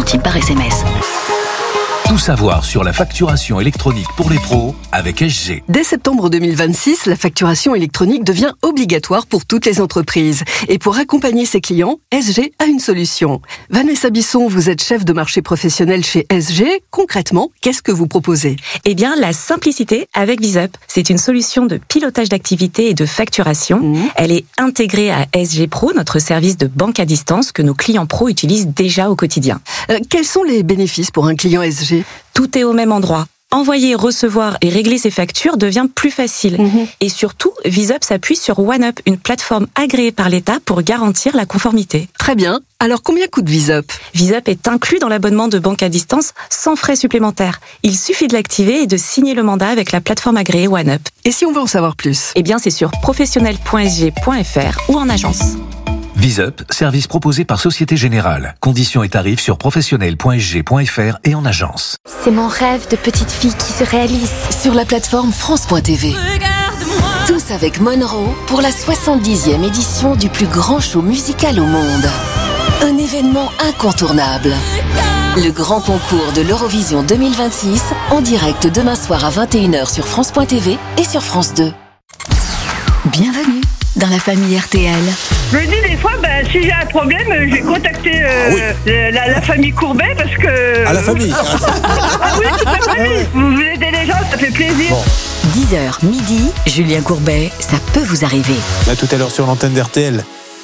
centimes par SMS. Tout savoir sur la facturation électronique pour les pros avec SG. Dès septembre 2026, la facturation électronique devient obligatoire pour toutes les entreprises. Et pour accompagner ses clients, SG a une solution. Vanessa Bisson, vous êtes chef de marché professionnel chez SG. Concrètement, qu'est-ce que vous proposez ? Eh bien, la simplicité avec VisUp. C'est une solution de pilotage d'activité et de facturation. Elle est intégrée à SG Pro, notre service de banque à distance que nos clients pros utilisent déjà au quotidien. Quels sont les bénéfices pour un client SG ? Tout est au même endroit. Envoyer, recevoir et régler ses factures devient plus facile. Et surtout, VisUp s'appuie sur OneUp, une plateforme agréée par l'État pour garantir la conformité. Très bien. Alors combien coûte VisUp ? VisUp est inclus dans l'abonnement de banque à distance sans frais supplémentaires. Il suffit de l'activer et de signer le mandat avec la plateforme agréée OneUp. Et si on veut en savoir plus ? Eh bien, c'est sur professionnel.sg.fr ou en agence. VisUp, service proposé par Société Générale. Conditions et tarifs sur professionnel.sg.fr et en agence. C'est mon rêve de petite fille qui se réalise. Sur la plateforme France.tv. Tous avec Monroe pour la 70e édition du plus grand show musical au monde. Un événement incontournable. Le grand concours de l'Eurovision 2026 en direct demain soir à 21h sur France.tv et sur France 2. Bienvenue dans la famille RTL. Je me dis des fois, si j'ai un problème, je vais contacter la famille Courbet parce que... À la famille. Ah oui, toute la famille. Vous aidez les gens, ça fait plaisir. 10h midi, Julien Courbet, ça peut vous arriver. À tout à l'heure sur l'antenne d'RTL.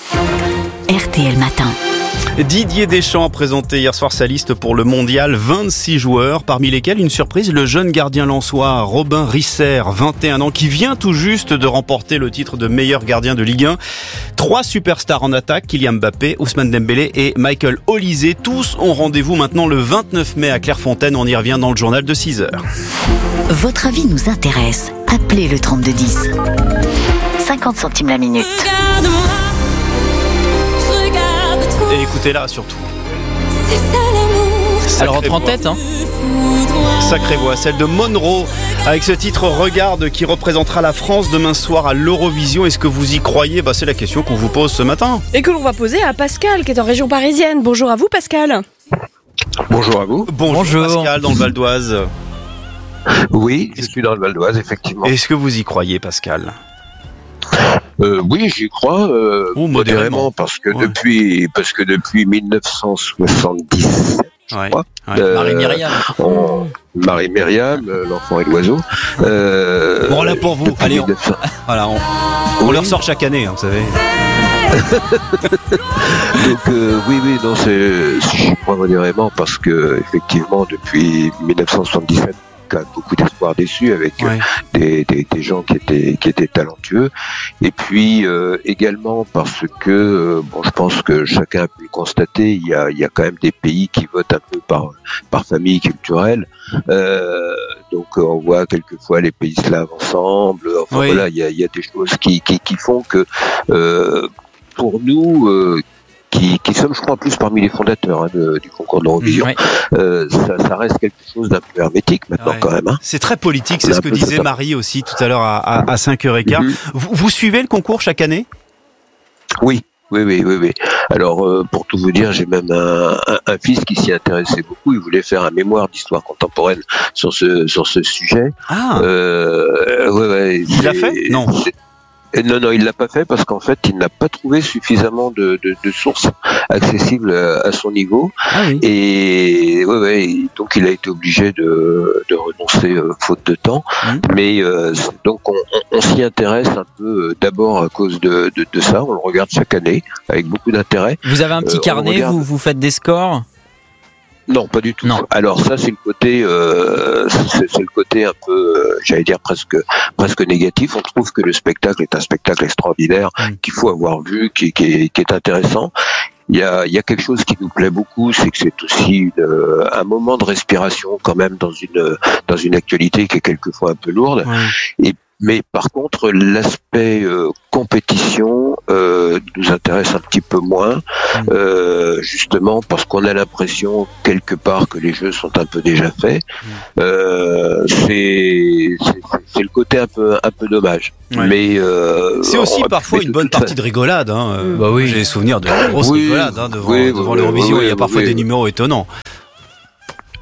RTL Matin. Didier Deschamps a présenté hier soir sa liste pour le mondial, 26 joueurs, parmi lesquels une surprise, le jeune gardien lensois Robin Risser, 21 ans, qui vient tout juste de remporter le titre de meilleur gardien de Ligue 1. 3 superstars en attaque, Kylian Mbappé, Ousmane Dembélé et Michael Olise. Tous ont rendez-vous maintenant le 29 mai à Clairefontaine. On y revient dans le journal de 6h. Votre avis nous intéresse. Appelez le 3210. 50 centimes la minute. Et écoutez-la surtout. Elle rentre en tête, hein. Sacrée voix, celle de Monroe, avec ce titre Regarde qui représentera la France demain soir à l'Eurovision. Est-ce que vous y croyez ? C'est la question qu'on vous pose ce matin. Et que l'on va poser à Pascal, qui est en région parisienne. Bonjour à vous, Pascal. Bonjour à vous. Bonjour. Pascal, dans le Val d'Oise. Oui, je suis dans le Val d'Oise, effectivement. Est-ce que vous y croyez, Pascal ? Oui, j'y crois modérément parce que depuis 1977, je crois. Marie-Myriam. Marie-Myriam, l'enfant et l'oiseau. Bon, là pour vous. Allez, on le ressort chaque année, vous savez. Donc oui, non, j'y crois modérément parce que effectivement depuis 1977. Quand même beaucoup d'espoir déçu avec des gens qui étaient talentueux, et puis également parce que je pense que chacun a pu le constater, il y a quand même des pays qui votent un peu par famille culturelle, donc on voit quelquefois les pays slaves ensemble, voilà, il y a des choses qui font que pour nous qui sommes, je crois, plus parmi les fondateurs du concours de l'Eurovision. Ça reste quelque chose d'un peu hermétique maintenant quand même. C'est très politique, c'est ce que disait Marie aussi tout à l'heure à 5h15. Vous suivez le concours chaque année ? Oui. Alors, pour tout vous dire, j'ai même un fils qui s'y intéressait beaucoup. Il voulait faire un mémoire d'histoire contemporaine sur ce sujet. Il l'a fait ? Non. Non, il l'a pas fait parce qu'en fait, il n'a pas trouvé suffisamment de sources accessibles à son niveau. Et donc il a été obligé de renoncer faute de temps. Mais donc on s'y intéresse un peu d'abord à cause de ça. On le regarde chaque année avec beaucoup d'intérêt. Vous avez un petit carnet, vous faites des scores ? Non, pas du tout. Non. Alors ça, c'est le côté un peu, j'allais dire presque négatif. On trouve que le spectacle est un spectacle extraordinaire qu'il faut avoir vu, qui est intéressant. Il y a quelque chose qui nous plaît beaucoup, c'est que c'est aussi un moment de respiration quand même dans une actualité qui est quelquefois un peu lourde. Mais par contre, l'aspect compétition nous intéresse un petit peu moins, justement parce qu'on a l'impression quelque part que les jeux sont un peu déjà faits. C'est le côté un peu dommage. Mais c'est aussi parfois une bonne partie de rigolade. J'ai des souvenirs de grosses rigolades devant l'Eurovision. Il y a parfois des numéros étonnants.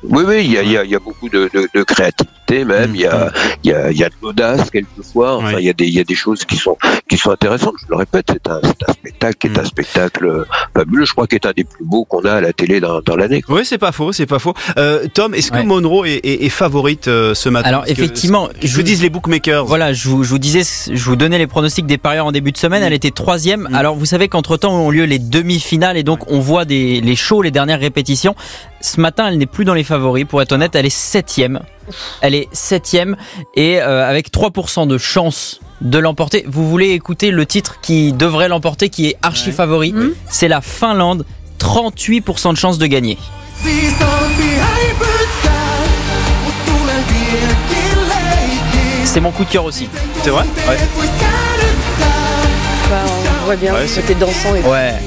Oui, il y a beaucoup de créativité même. Il y a de l'audace quelquefois. Enfin, il y a des choses qui sont intéressantes. Je le répète, c'est un spectacle qui est un spectacle fabuleux. Je crois qu'il est un des plus beaux qu'on a à la télé dans l'année. Oui, c'est pas faux. Tom, est-ce que Monroe est favorite ce matin? Alors effectivement, je vous dis les bookmakers. Voilà, je vous donnais les pronostics des parieurs en début de semaine. Elle était 3e. Alors vous savez qu'entre-temps ont lieu les demi-finales et donc on voit les shows, les dernières répétitions. Ce matin, elle n'est plus dans les favoris. Pour être honnête, elle est 7e. Elle est 7e et avec 3% de chance de l'emporter. Vous voulez écouter le titre qui devrait l'emporter, qui est archi favori? C'est la Finlande. 38% de chance de gagner. C'est mon coup de cœur aussi. C'est vrai? Ouais. On voit bien c'était dansant.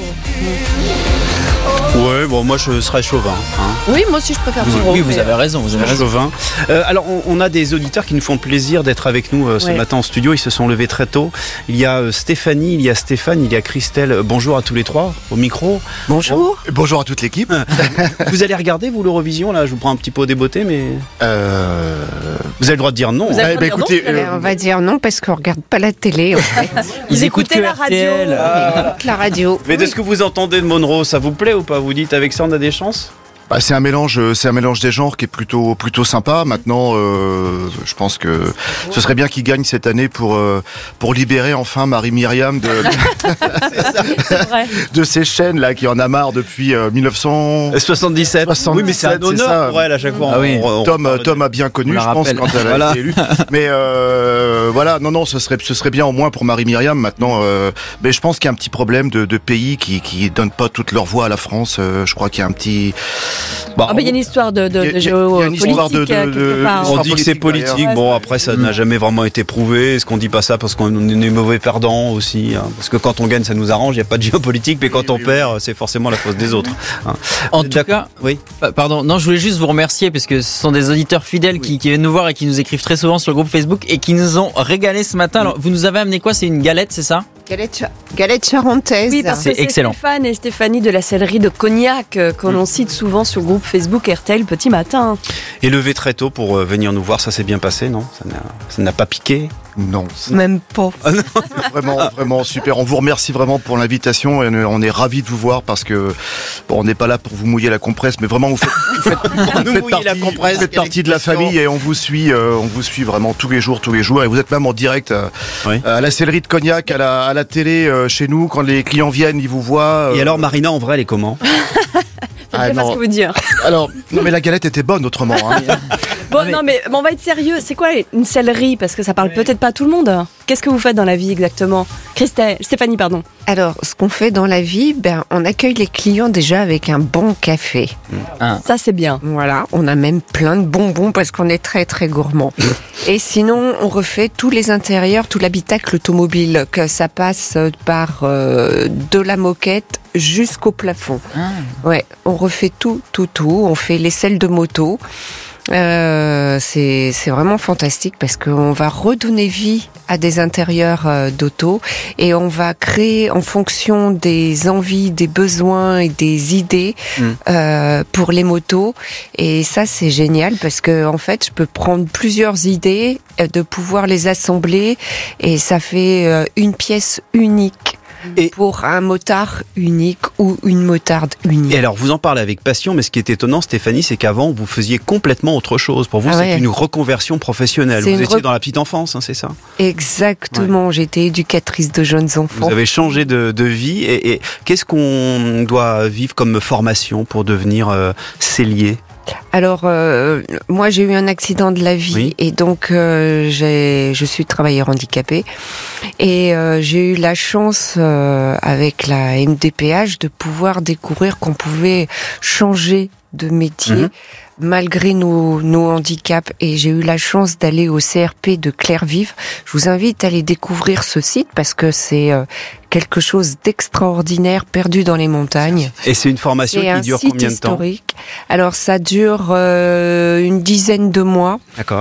Ouais, bon, moi je serais chauvin. Oui, moi aussi je préfère Monroe. Oui, vous avez raison. Chauvin. Alors, on a des auditeurs qui nous font plaisir d'être avec nous ce matin en studio. Ils se sont levés très tôt. Il y a Stéphanie, il y a Stéphane, il y a Christelle. Bonjour à tous les trois au micro. Bonjour. Bonjour à toute l'équipe. Vous allez regarder, vous, l'Eurovision, là? Je vous prends un petit peu au débeauté, mais. Vous avez le droit de dire non. Écoutez, on va dire non parce qu'on regarde pas la télé. En fait. Ils écoutent la radio. La radio. Mais de ce que vous entendez de Monroe, ça vous plaît ou pas? Vous dites avec ça on a des chances? C'est un mélange des genres qui est plutôt sympa. Maintenant, je pense que ce serait bien qu'il gagne cette année pour libérer enfin Marie-Myriam de ces chaînes là qui en a marre depuis 1977. Oui, mais c'est un honneur pour elle à chaque fois. Ah oui. Tom a bien connu, je pense, quand elle a été élue. Mais voilà, non, ce serait bien au moins pour Marie-Myriam. Maintenant, mais je pense qu'il y a un petit problème de pays qui donnent pas toute leur voix à la France. Je crois qu'il y a un petit il y a une histoire de géopolitique quelque part. On dit que c'est politique. Bon, après, ça n'a jamais vraiment été prouvé. Est-ce qu'on dit pas ça parce qu'on est mauvais perdants aussi, Parce que quand on gagne, ça nous arrange. Il n'y a pas de géopolitique, mais quand on perd, c'est forcément la faute des autres. En tout cas, oui. Pardon. Non, je voulais juste vous remercier parce que ce sont des auditeurs fidèles qui viennent nous voir et qui nous écrivent très souvent sur le groupe Facebook et qui nous ont régalé ce matin. Alors, vous nous avez amené quoi? C'est une galette, c'est ça? Galette charentaise. Oui, parce que c'est excellent. Stéphane et Stéphanie de la sellerie de Cognac que l'on cite souvent sur le groupe Facebook RTL Petit Matin. Et levé très tôt pour venir nous voir, ça s'est bien passé, non? Ça n'a pas piqué? Non. Même pas. Vraiment super. On vous remercie vraiment pour l'invitation et on est ravis de vous voir parce que on n'est pas là pour vous mouiller la compresse, mais vraiment vous faites partie de la famille et on vous suit vraiment tous les jours et vous êtes même en direct à la sellerie de Cognac, à la télé chez nous quand les clients viennent, ils vous voient. Et alors Marina, en vrai, elle est comment? Je ne sais pas ce que vous dire. Alors, non mais la galette était bonne autrement. Non mais on va être sérieux. C'est quoi une sellerie? Parce que ça parle peut-être pas à tout le monde. Qu'est-ce que vous faites dans la vie exactement? Stéphanie, pardon. Alors, ce qu'on fait dans la vie, on accueille les clients déjà avec un bon café. Ça, c'est bien. Voilà, on a même plein de bonbons parce qu'on est très très gourmand. Et sinon, on refait tous les intérieurs, tout l'habitacle automobile, que ça passe par de la moquette jusqu'au plafond. Ouais, on refait tout. On fait les selles de moto. C'est vraiment fantastique parce qu'on va redonner vie à des intérieurs d'auto et on va créer en fonction des envies, des besoins et des idées pour les motos. Et ça, c'est génial parce que en fait, je peux prendre plusieurs idées, de pouvoir les assembler et ça fait une pièce unique. Et pour un motard unique ou une motarde unique. Et alors, vous en parlez avec passion, mais ce qui est étonnant, Stéphanie, c'est qu'avant, vous faisiez complètement autre chose. Pour vous, c'est une reconversion professionnelle. Vous étiez dans la petite enfance, c'est ça? Exactement, j'étais éducatrice de jeunes enfants. Vous avez changé de vie. Et qu'est-ce qu'on doit vivre comme formation pour devenir sellier? Alors, moi, j'ai eu un accident de la vie et donc je suis travailleur handicapé et j'ai eu la chance avec la MDPH de pouvoir découvrir qu'on pouvait changer de métier malgré nos handicaps et j'ai eu la chance d'aller au CRP de Clairvive. Je vous invite à aller découvrir ce site parce que c'est quelque chose d'extraordinaire perdu dans les montagnes. Et c'est une formation qui dure combien de temps? Alors ça dure une dizaine de mois. D'accord.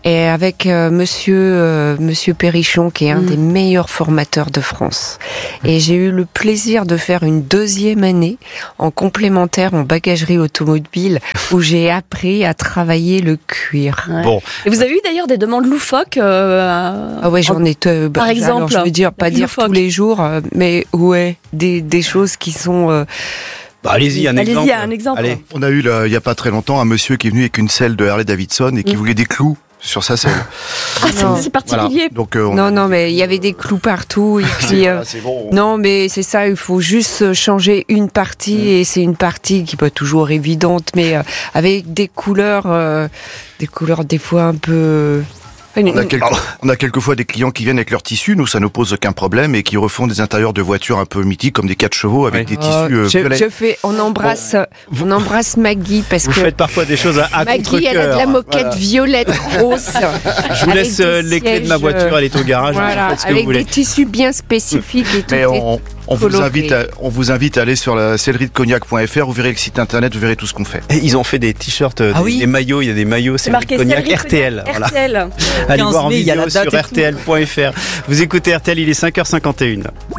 et avec Monsieur Perrichon, qui est un des meilleurs formateurs de France. Et j'ai eu le plaisir de faire une 2e année en complémentaire en bagagerie automobile, où j'ai appris à travailler le cuir. Ouais. Bon. Et vous avez eu d'ailleurs des demandes loufoques Ah ouais, j'en ai. Par exemple, alors, je veux dire, pas dire tous les jours, mais ouais, des choses qui sont. Allez-y, un exemple. Allez. On a eu, il n'y a pas très longtemps, un monsieur qui est venu avec une selle de Harley Davidson et qui voulait des clous sur sa selle. Ah, c'est particulier. Voilà. Donc, non, mais il y avait des clous partout. Et puis, c'est bon. Non, mais c'est ça, il faut juste changer une partie, et c'est une partie qui n'est pas toujours évidente, mais avec des couleurs des fois un peu... On a quelquefois des clients qui viennent avec leur tissu, nous ça nous pose aucun problème, et qui refont des intérieurs de voitures un peu mythiques comme des 4 chevaux avec des tissus violets. On embrasse Maggie parce que vous faites parfois des choses à Maggie, contre-cœur. elle a de la moquette violette grosse. Je vous laisse les clés de ma voiture, elle est au garage. Voilà, avec des tissus bien spécifiques et tout. On vous invite à aller sur la sellerie-de-cognac.fr, vous verrez le site internet, vous verrez tout ce qu'on fait. Et ils ont fait des t-shirts, des maillots, il y a des maillots, c'est marqué Cognac RTL. RTL. Allez voir en vidéo sur rtl.fr. Vous écoutez RTL, il est 5h51.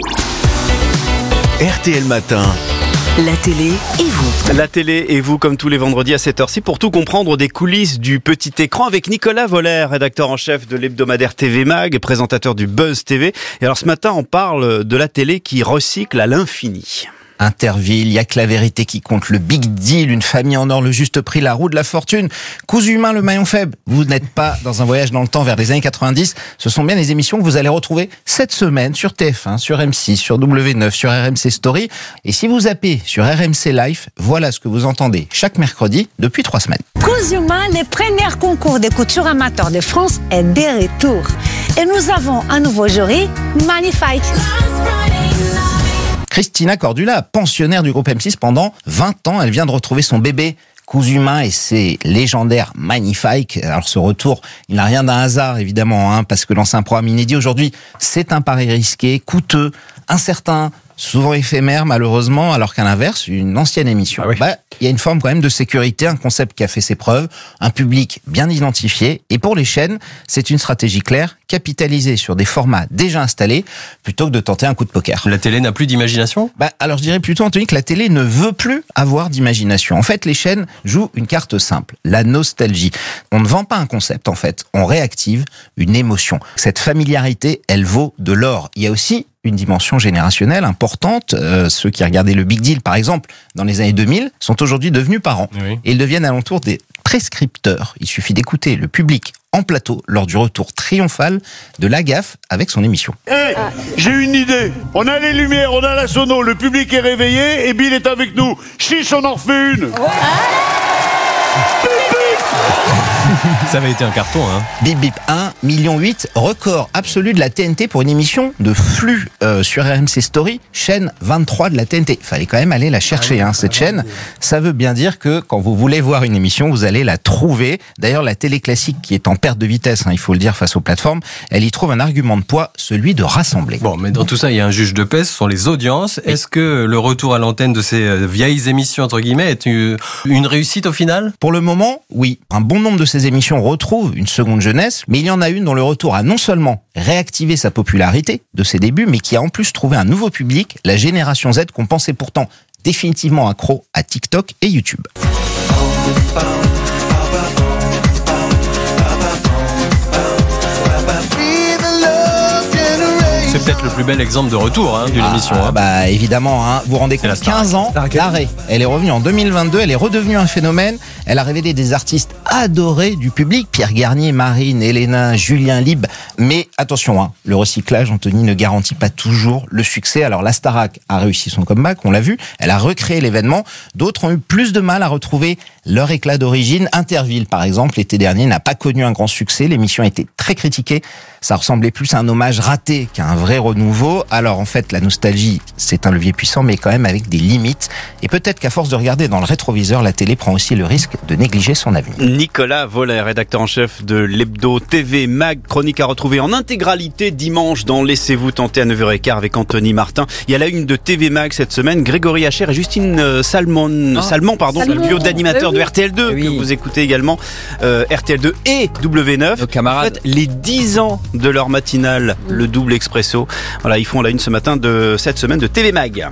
RTL Matin. La télé et vous. La télé et vous, comme tous les vendredis à cette heure-ci, pour tout comprendre des coulisses du petit écran avec Nicolas Voller, rédacteur en chef de l'hebdomadaire TV Mag, présentateur du Buzz TV. Et alors ce matin, on parle de la télé qui recycle à l'infini. Interville, il y a que la vérité qui compte, le big deal, une famille en or, le juste prix, la roue de la fortune, cousu humain, le maillon faible. Vous n'êtes pas dans un voyage dans le temps vers les années 90. Ce sont bien les émissions que vous allez retrouver cette semaine sur TF1, sur M6, sur W9, sur RMC Story. Et si vous zappez sur RMC Live, voilà ce que vous entendez chaque mercredi depuis 3 semaines. Cousu humain, le premier concours de couture amateur de France est de retour. Et nous avons un nouveau jury magnifique. Christina Cordula, pensionnaire du groupe M6 pendant 20 ans, elle vient de retrouver son bébé cousu humain et c'est légendaire, magnifique. Alors ce retour, il n'a rien d'un hasard évidemment, parce que lancer un programme inédit aujourd'hui, c'est un pari risqué, coûteux, incertain, souvent éphémère malheureusement, alors qu'à l'inverse, une ancienne émission, il y a une forme quand même de sécurité, un concept qui a fait ses preuves, un public bien identifié, et pour les chaînes, c'est une stratégie claire, capitaliser sur des formats déjà installés, plutôt que de tenter un coup de poker. La télé n'a plus d'imagination ? Alors je dirais plutôt, Anthony, que la télé ne veut plus avoir d'imagination. En fait, les chaînes jouent une carte simple, la nostalgie. On ne vend pas un concept, en fait, on réactive une émotion. Cette familiarité, elle vaut de l'or. Il y a aussi une dimension générationnelle importante. Ceux qui regardaient le Big Deal, par exemple, dans les années 2000, sont aujourd'hui devenus parents. Oui. Et ils deviennent à l'entour des prescripteurs. Il suffit d'écouter le public en plateau lors du retour triomphal de La Gaffe avec son émission. J'ai une idée. On a les lumières, on a la sono, le public est réveillé et Bill est avec nous. Chiche, on en refait une. Ça avait été un carton, Bip Bip 1,8 million, record absolu de la TNT pour une émission de flux sur RMC Story, chaîne 23 de la TNT. Fallait quand même aller la chercher, cette chaîne. Ça veut bien dire que quand vous voulez voir une émission, vous allez la trouver. D'ailleurs, la télé classique qui est en perte de vitesse, il faut le dire, face aux plateformes, elle y trouve un argument de poids, celui de rassembler. Bon, mais dans tout ça, il y a un juge de paix, ce sont les audiences. Oui. Est-ce que le retour à l'antenne de ces vieilles émissions, entre guillemets, est une réussite au final ? Pour le moment, oui. Un bon nombre de ces émissions retrouvent une seconde jeunesse, mais il y en a une dont le retour a non seulement réactivé sa popularité de ses débuts, mais qui a en plus trouvé un nouveau public, la génération Z qu'on pensait pourtant définitivement accro à TikTok et YouTube. C'est peut-être le plus bel exemple de retour d'une émission. Évidemment, vous vous rendez compte, 15 ans d'arrêt. Elle est revenue en 2022, elle est redevenue un phénomène. Elle a révélé des artistes adorés du public, Pierre Garnier, Marine, Elena, Julien Lieb. Mais attention, le recyclage, Anthony, ne garantit pas toujours le succès. Alors la Starac a réussi son comeback, on l'a vu, elle a recréé l'événement. D'autres ont eu plus de mal à retrouver leur éclat d'origine. Interville, par exemple, l'été dernier, n'a pas connu un grand succès. L'émission a été très critiquée. ça ressemblait plus à un hommage raté qu'à un vrai renouveau. Alors en fait, la nostalgie, c'est un levier puissant, mais quand même avec des limites. Et peut-être qu'à force de regarder dans le rétroviseur, la télé prend aussi le risque de négliger son avenir. Nicolas Voller, rédacteur en chef de l'Hebdo TV Mag, chronique à retrouver en intégralité dimanche dans Laissez-vous tenter à 9h15 avec Anthony Martin. Il y a la une de TV Mag cette semaine, Grégory Hacher et Justine Salmon, le duo d'animateurs de RTL2 que vous écoutez également, RTL2 et W9. Nos camarades. En fait, les 10 ans de leur matinale, le double expresso. Voilà, ils font la une ce matin de cette semaine de TV Mag.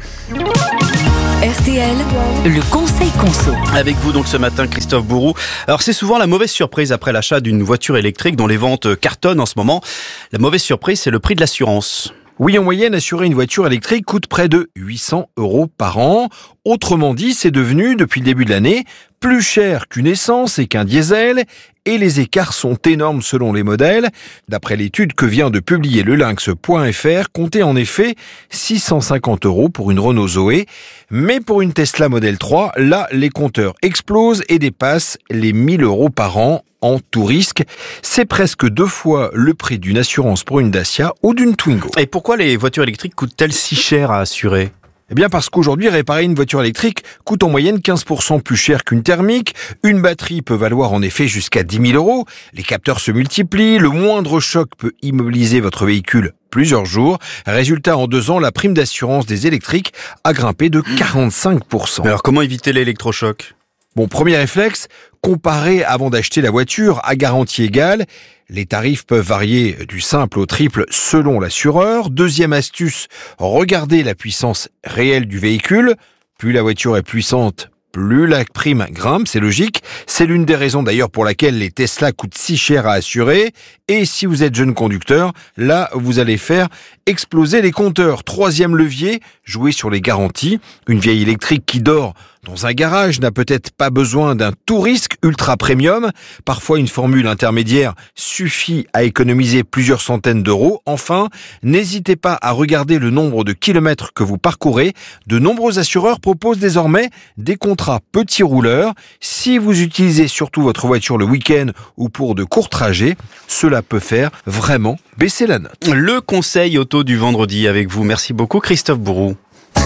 RTL, le conseil conso. Avec vous donc ce matin, Christophe Bourou. Alors c'est souvent la mauvaise surprise après l'achat d'une voiture électrique dont les ventes cartonnent en ce moment. La mauvaise surprise, c'est le prix de l'assurance. Oui, en moyenne, assurer une voiture électrique coûte près de 800 € par an. Autrement dit, c'est devenu, depuis le début de l'année, plus cher qu'une essence et qu'un diesel. Et les écarts sont énormes selon les modèles. D'après l'étude que vient de publier le Lynx.fr, comptez en effet 650 € pour une Renault Zoé. Mais pour une Tesla Model 3, là, les compteurs explosent et dépassent les 1000 € par an en tout risque. C'est presque 2 fois le prix d'une assurance pour une Dacia ou d'une Twingo. Et pourquoi les voitures électriques coûtent-elles si cher à assurer ? Eh bien parce qu'aujourd'hui, réparer une voiture électrique coûte en moyenne 15% plus cher qu'une thermique. Une batterie peut valoir en effet jusqu'à 10 000 €. Les capteurs se multiplient. Le moindre choc peut immobiliser votre véhicule plusieurs jours. Résultat, en 2 ans, la prime d'assurance des électriques a grimpé de 45%. Mais alors comment éviter l'électrochoc ? Bon, premier réflexe, comparer avant d'acheter la voiture à garantie égale. Les tarifs peuvent varier du simple au triple selon l'assureur. Deuxième astuce, regardez la puissance réelle du véhicule. Plus la voiture est puissante, plus la prime grimpe, c'est logique. C'est l'une des raisons d'ailleurs pour laquelle les Tesla coûtent si cher à assurer. Et si vous êtes jeune conducteur, là, vous allez faire exploser les compteurs. Troisième levier, jouer sur les garanties. Une vieille électrique qui dort dans un garage n'a peut-être pas besoin d'un tout risque ultra premium. Parfois, une formule intermédiaire suffit à économiser plusieurs centaines d'euros. Enfin, n'hésitez pas à regarder le nombre de kilomètres que vous parcourez. De nombreux assureurs proposent désormais des contrats petits rouleurs. Si vous utilisez surtout votre voiture le week-end ou pour de courts trajets, cela peut faire vraiment baisser la note. Le conseil auto du vendredi avec vous. Merci beaucoup, Christophe Bourou.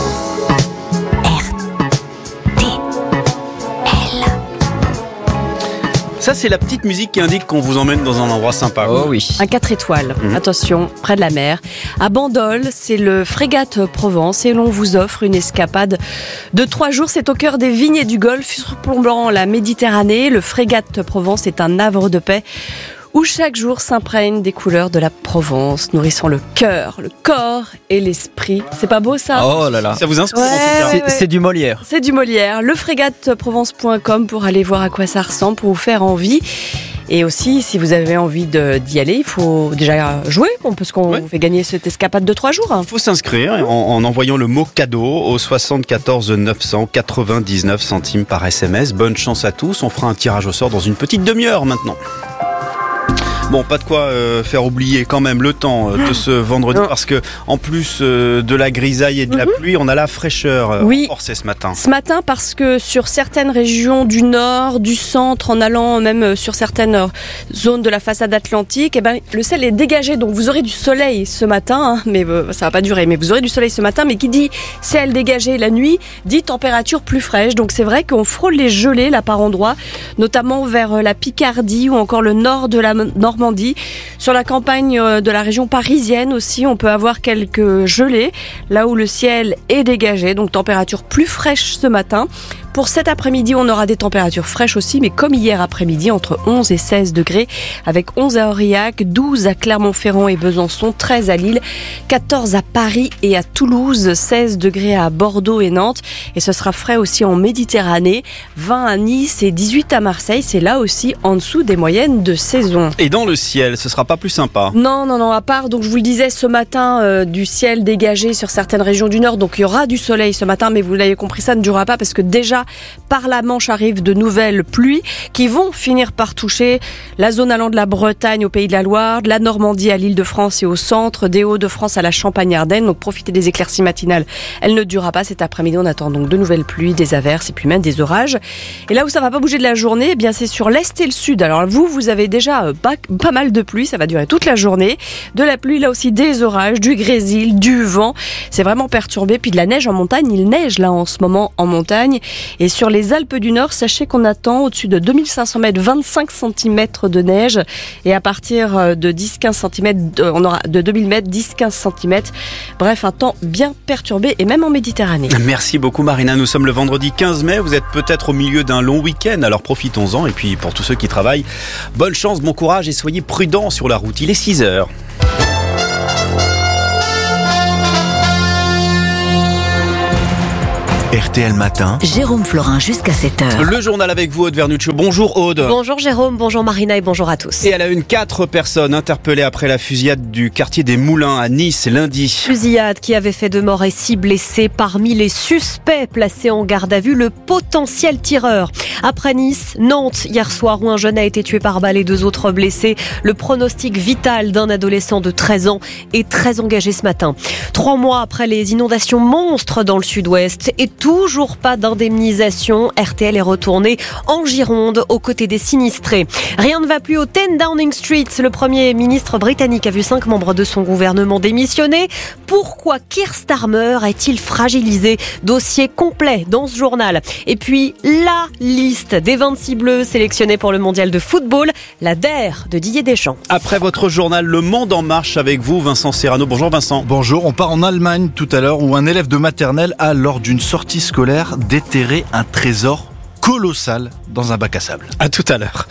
Ça, c'est la petite musique qui indique qu'on vous emmène dans un endroit sympa. Oh oui. Un 4 étoiles. Attention, près de la mer. À Bandol, c'est le Frégate Provence et l'on vous offre une escapade de 3 jours. C'est au cœur des vignes et du Golfe, surplombant la Méditerranée. Le Frégate Provence est un havre de paix où chaque jour s'imprègne des couleurs de la Provence, nourrissant le cœur, le corps et l'esprit. C'est pas beau ça ? Oh là là. Ça vous inspire en tout cas. C'est du Molière. C'est du Molière. Lefrégateprovence.com pour aller voir à quoi ça ressemble, pour vous faire envie. Et aussi, si vous avez envie d'y aller, il faut déjà jouer, parce qu'on vous fait gagner cette escapade de 3 jours. Il faut s'inscrire en envoyant le mot cadeau au 74 999 centimes par SMS. Bonne chance à tous. On fera un tirage au sort dans une petite demi-heure maintenant. Bon, pas de quoi faire oublier quand même le temps de ce vendredi, parce que en plus de la grisaille et de la pluie, on a la fraîcheur renforcée ce matin. Ce matin, parce que sur certaines régions du nord, du centre, en allant même sur certaines zones de la façade atlantique, le ciel est dégagé, donc vous aurez du soleil ce matin, mais ça va pas durer, mais vous aurez du soleil ce matin, mais qui dit ciel dégagé la nuit, dit température plus fraîche, donc c'est vrai qu'on frôle les gelées là par endroits, notamment vers la Picardie ou encore le nord de la Normandie. Sur la campagne de la région parisienne aussi, on peut avoir quelques gelées, là où le ciel est dégagé, donc température plus fraîche ce matin. Pour cet après-midi, on aura des températures fraîches aussi, mais comme hier après-midi, entre 11 et 16 degrés, avec 11 à Aurillac, 12 à Clermont-Ferrand et Besançon, 13 à Lille, 14 à Paris et à Toulouse, 16 degrés à Bordeaux et Nantes, et ce sera frais aussi en Méditerranée, 20 à Nice et 18 à Marseille, c'est là aussi en dessous des moyennes de saison. Et dans le ciel, ce sera pas plus sympa. Non, à part, donc je vous le disais ce matin, du ciel dégagé sur certaines régions du nord, donc il y aura du soleil ce matin, mais vous l'avez compris, ça ne durera pas parce que déjà déjà, par la Manche arrivent de nouvelles pluies qui vont finir par toucher la zone allant de la Bretagne au Pays de la Loire, de la Normandie à l'Île-de-France et au centre, des Hauts-de-France à la Champagne-Ardenne. Donc profitez des éclaircies matinales. Elle ne durera pas cet après-midi. On attend donc de nouvelles pluies, des averses et puis même des orages. Et là où ça va pas bouger de la journée, eh bien c'est sur l'est et le sud. Alors vous avez déjà pas mal de pluie. Ça va durer toute la journée. De la pluie, là aussi des orages, du grésil, du vent. C'est vraiment perturbé. Puis de la neige en montagne. Il neige là en ce moment en montagne. Et sur les Alpes du Nord, sachez qu'on attend au-dessus de 2500 mètres, 25 cm de neige. Et à partir de 10-15 cm, on aura de 2000 mètres, 10-15 cm. Bref, un temps bien perturbé et même en Méditerranée. Merci beaucoup Marina. Nous sommes le vendredi 15 mai. Vous êtes peut-être au milieu d'un long week-end. Alors profitons-en. Et puis pour tous ceux qui travaillent, bonne chance, bon courage et soyez prudents sur la route. Il est 6h. RTL Matin. Jérôme Florin jusqu'à 7h. Le journal avec vous, Aude Vernuccio. Bonjour Aude. Bonjour Jérôme, bonjour Marina et bonjour à tous. Et à la une, 4 personnes interpellées après la fusillade du quartier des Moulins à Nice lundi. Fusillade qui avait fait 2 morts et 6 blessés. Parmi les suspects placés en garde à vue, le potentiel tireur. Après Nice, Nantes, hier soir où un jeune a été tué par balle et 2 autres blessés. Le pronostic vital d'un adolescent de 13 ans est très engagé ce matin. 3 mois après les inondations monstres dans le sud-ouest et toujours pas d'indemnisation, RTL est retourné en Gironde aux côtés des sinistrés. Rien ne va plus au 10 Downing Street. Le Premier ministre britannique a vu 5 membres de son gouvernement démissionner. Pourquoi Keir Starmer est-il fragilisé? Dossier complet dans ce journal. Et puis la liste des 26 bleus sélectionnés pour le mondial de football, la DER de Didier Deschamps. Après votre journal Le Monde en marche avec vous, Vincent Serrano. Bonjour Vincent. Bonjour, on part en Allemagne tout à l'heure où un élève de maternelle a, lors d'une sortie scolaire, déterré un trésor colossal dans un bac à sable. À tout à l'heure.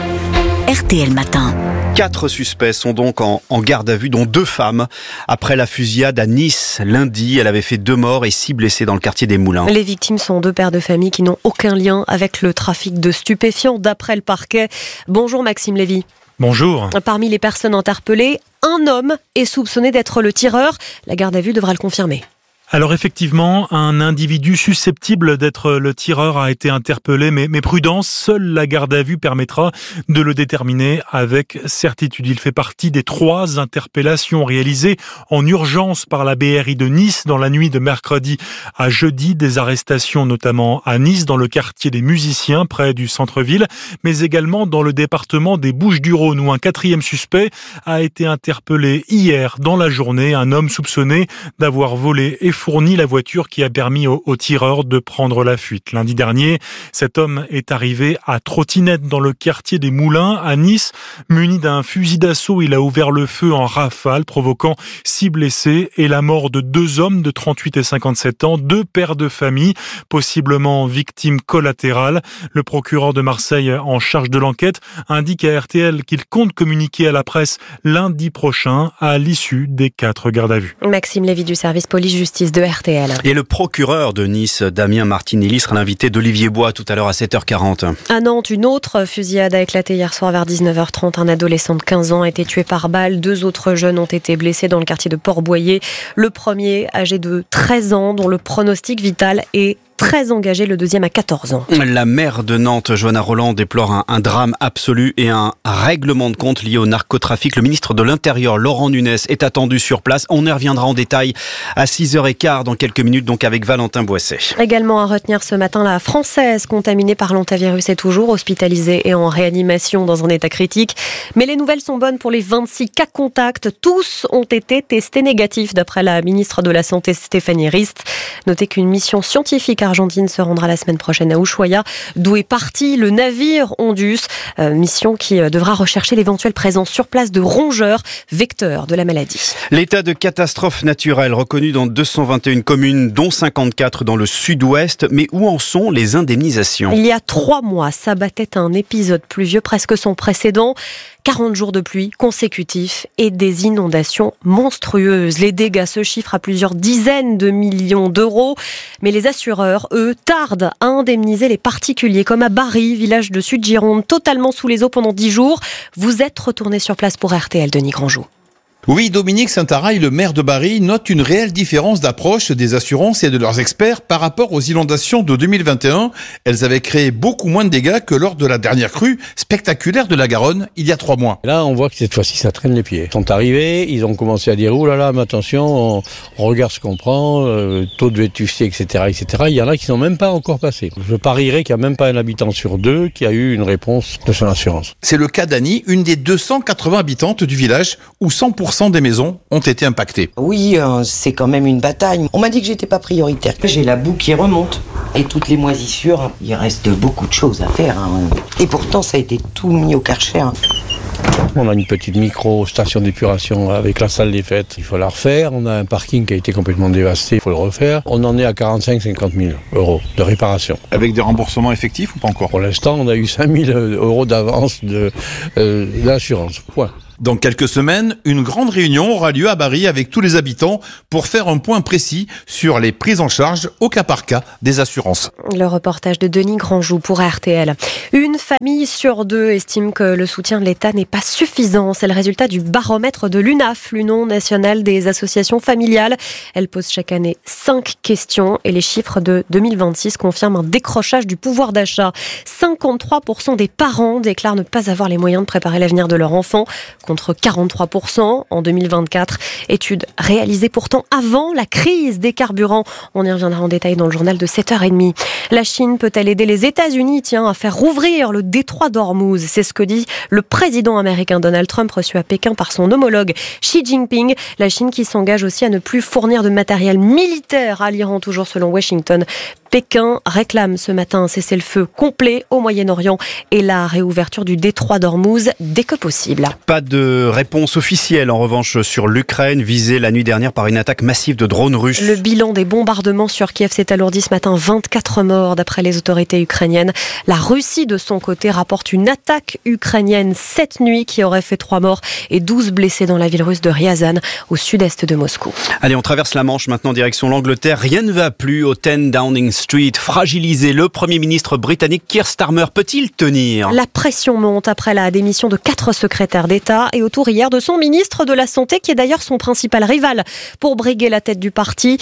RTL Matin. 4 suspects sont donc en garde à vue, dont 2 femmes. Après la fusillade à Nice lundi, elle avait fait 2 morts et 6 blessés dans le quartier des Moulins. Les victimes sont 2 pères de famille qui n'ont aucun lien avec le trafic de stupéfiants, d'après le parquet. Bonjour Maxime Lévy. Bonjour. Parmi les personnes interpellées, un homme est soupçonné d'être le tireur. La garde à vue devra le confirmer. Alors effectivement, un individu susceptible d'être le tireur a été interpellé, mais prudence, seule la garde à vue permettra de le déterminer avec certitude. Il fait partie des 3 interpellations réalisées en urgence par la BRI de Nice dans la nuit de mercredi à jeudi. Des arrestations notamment à Nice, dans le quartier des Musiciens, près du centre-ville, mais également dans le département des Bouches-du-Rhône, où un 4e suspect a été interpellé hier dans la journée. Un homme soupçonné d'avoir volé et fourni la voiture qui a permis aux tireurs de prendre la fuite. Lundi dernier, cet homme est arrivé à trottinette dans le quartier des Moulins à Nice. Muni d'un fusil d'assaut, il a ouvert le feu en rafale, provoquant 6 blessés et la mort de 2 hommes de 38 et 57 ans, 2 pères de famille, possiblement victimes collatérales. Le procureur de Marseille en charge de l'enquête indique à RTL qu'il compte communiquer à la presse lundi prochain à l'issue des 4 gardes à vue. Maxime Lévy du service police-justice de RTL. Et le procureur de Nice, Damien Martinelli, sera l'invité d'Olivier Bois tout à l'heure à 7h40. À Nantes, une autre fusillade a éclaté hier soir vers 19h30. Un adolescent de 15 ans a été tué par balle. 2 autres jeunes ont été blessés dans le quartier de Port-Boyer. Le premier, âgé de 13 ans, dont le pronostic vital est très engagé, le deuxième à 14 ans. La maire de Nantes, Johanna Roland, déplore un drame absolu et un règlement de compte lié au narcotrafic. Le ministre de l'Intérieur, Laurent Nunez, est attendu sur place. On y reviendra en détail à 6h15 dans quelques minutes, donc avec Valentin Boisset. Également à retenir ce matin, la Française contaminée par l'hantavirus est toujours hospitalisée et en réanimation dans un état critique. Mais les nouvelles sont bonnes pour les 26 cas contacts. Tous ont été testés négatifs, d'après la ministre de la Santé, Stéphanie Rist. Notez qu'une mission scientifique argentine se rendra la semaine prochaine à Ushuaia, d'où est parti le navire Ondus, mission qui devra rechercher l'éventuelle présence sur place de rongeurs vecteurs de la maladie. L'état de catastrophe naturelle reconnu dans 221 communes, dont 54 dans le sud-ouest, mais où en sont les indemnisations ? Il y a 3 mois, s'abattait un épisode pluvieux presque sans précédent. 40 jours de pluie consécutifs et des inondations monstrueuses. Les dégâts se chiffrent à plusieurs dizaines de millions d'euros. Mais les assureurs, eux, tardent à indemniser les particuliers, comme à Bari, village de Sud-Gironde, totalement sous les eaux pendant 10 jours. Vous êtes retourné sur place pour RTL, Denis Grandjou. Oui, Dominique Saint-Araille, le maire de Bari, note une réelle différence d'approche des assurances et de leurs experts par rapport aux inondations de 2021. Elles avaient créé beaucoup moins de dégâts que lors de la dernière crue spectaculaire de la Garonne, il y a 3 mois. Là, on voit que cette fois-ci, ça traîne les pieds. Ils sont arrivés, ils ont commencé à dire « Ouh là là, mais attention, on regarde ce qu'on prend, taux de vétusté, etc., etc. » Il y en a qui sont même pas encore passés. Je parierais qu'il n'y a même pas un habitant sur 2 qui a eu une réponse de son assurance. C'est le cas d'Annie, une des 280 habitantes du village où 100% des maisons ont été impactées. Oui, c'est quand même une bataille. On m'a dit que j'étais pas prioritaire. J'ai la boue qui remonte et toutes les moisissures. Il reste beaucoup de choses à faire. Et pourtant, ça a été tout mis au Karcher. On a une petite micro-station d'épuration avec la salle des fêtes. Il faut la refaire. On a un parking qui a été complètement dévasté. Il faut le refaire. On en est à 45-50 000 euros de réparation. Avec des remboursements effectifs ou pas encore? Pour l'instant, on a eu 5 000 euros d'avance d'assurance. Point. Dans quelques semaines, une grande réunion aura lieu à Bari avec tous les habitants pour faire un point précis sur les prises en charge au cas par cas des assurances. Le reportage de Denis Grandjou pour RTL. Une famille sur 2 estime que le soutien de l'État n'est pas suffisant. C'est le résultat du baromètre de l'UNAF, l'Union nationale des associations familiales. Elle pose chaque année 5 questions et les chiffres de 2026 confirment un décrochage du pouvoir d'achat. 53% des parents déclarent ne pas avoir les moyens de préparer l'avenir de leur enfant, contre 43% en 2024. Étude réalisée pourtant avant la crise des carburants. On y reviendra en détail dans le journal de 7h30. La Chine peut-elle aider les États-Unis à faire rouvrir le détroit d'Ormuz? C'est ce que dit le président américain Donald Trump, reçu à Pékin par son homologue Xi Jinping. La Chine qui s'engage aussi à ne plus fournir de matériel militaire à l'Iran, toujours selon Washington. Pékin réclame ce matin un cessez-le-feu complet au Moyen-Orient et la réouverture du détroit d'Ormuz dès que possible. Pas de réponse officielle en revanche sur l'Ukraine, visée la nuit dernière par une attaque massive de drones russes. Le bilan des bombardements sur Kiev s'est alourdi ce matin, 24 morts d'après les autorités ukrainiennes. La Russie de son côté rapporte une attaque ukrainienne cette nuit qui aurait fait 3 morts et 12 blessés dans la ville russe de Ryazan au sud-est de Moscou. Allez, on traverse la Manche maintenant direction l'Angleterre. Rien ne va plus au 10 Downing Street. Fragilisé, le Premier ministre britannique Keir Starmer peut-il tenir? La pression monte après la démission de 4 secrétaires d'État et autour hier de son ministre de la Santé, qui est d'ailleurs son principal rival pour briguer la tête du parti.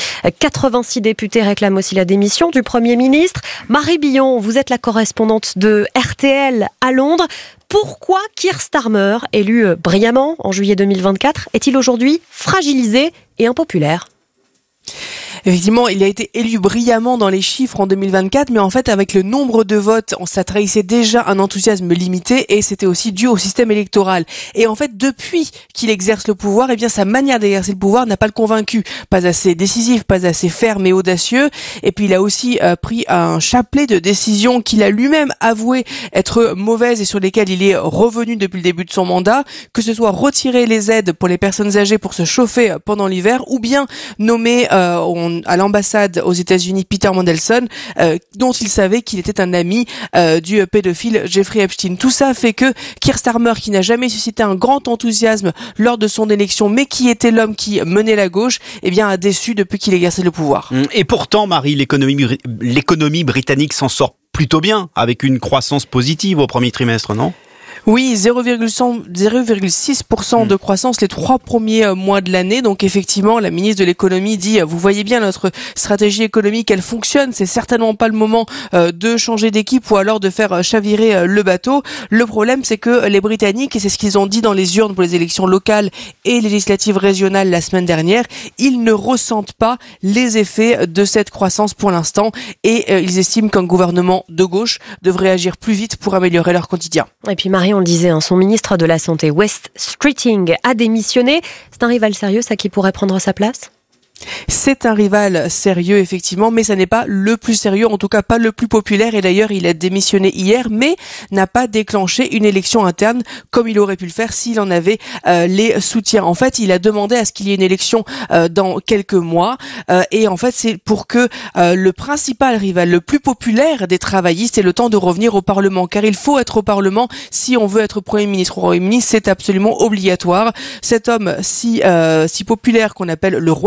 86 députés réclament aussi la démission du Premier ministre. Marie Billon, vous êtes la correspondante de RTL à Londres. Pourquoi Keir Starmer, élu brillamment en juillet 2024, est-il aujourd'hui fragilisé et impopulaire ? Effectivement, il a été élu brillamment dans les chiffres en 2024, mais en fait, avec le nombre de votes, ça trahissait déjà un enthousiasme limité et c'était aussi dû au système électoral. Et en fait, depuis qu'il exerce le pouvoir, eh bien, sa manière d'exercer le pouvoir n'a pas le convaincu. Pas assez décisif, pas assez ferme et audacieux. Et puis, il a aussi pris un chapelet de décisions qu'il a lui-même avoué être mauvaises et sur lesquelles il est revenu depuis le début de son mandat, que ce soit retirer les aides pour les personnes âgées pour se chauffer pendant l'hiver ou bien nommer à l'ambassade aux États-Unis Peter Mandelson, dont il savait qu'il était un ami du pédophile Jeffrey Epstein. Tout ça fait que Keir Starmer, qui n'a jamais suscité un grand enthousiasme lors de son élection, mais qui était l'homme qui menait la gauche, eh bien a déçu depuis qu'il exerçait le pouvoir. Et pourtant, Marie, l'économie britannique s'en sort plutôt bien, avec une croissance positive au premier trimestre, non ? Oui, 0,6% de croissance les 3 premiers mois de l'année. Donc effectivement, la ministre de l'économie dit, vous voyez bien, notre stratégie économique, elle fonctionne. C'est certainement pas le moment de changer d'équipe ou alors de faire chavirer le bateau. Le problème, c'est que les Britanniques, et c'est ce qu'ils ont dit dans les urnes pour les élections locales et législatives régionales la semaine dernière, ils ne ressentent pas les effets de cette croissance pour l'instant et ils estiment qu'un gouvernement de gauche devrait agir plus vite pour améliorer leur quotidien. Et puis Marie, on le disait, son ministre de la Santé, West Streeting, a démissionné. C'est un rival sérieux, ça, qui pourrait prendre sa place ? C'est un rival sérieux, effectivement, mais ça n'est pas le plus sérieux, en tout cas pas le plus populaire. Et d'ailleurs, il a démissionné hier, mais n'a pas déclenché une élection interne comme il aurait pu le faire s'il en avait les soutiens. En fait, il a demandé à ce qu'il y ait une élection dans quelques mois. Et en fait, c'est pour que le principal rival, le plus populaire des travaillistes, ait le temps de revenir au Parlement. Car il faut être au Parlement si on veut être Premier ministre. Au Royaume-Uni, c'est absolument obligatoire. Cet homme si populaire qu'on appelle le roi du Nord,